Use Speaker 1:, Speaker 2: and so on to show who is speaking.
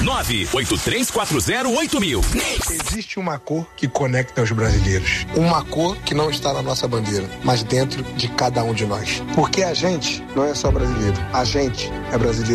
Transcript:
Speaker 1: 983408000.
Speaker 2: Existe uma cor que conecta os brasileiros. Uma cor que não está na nossa bandeira, mas dentro de cada um de nós. Porque a gente não é só brasileiro. A gente é brasileiro.